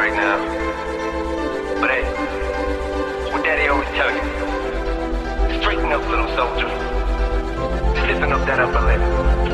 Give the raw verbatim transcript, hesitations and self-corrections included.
right now. But hey, what daddy always tell you, straighten up, little soldier. Stiffen up that upper lip.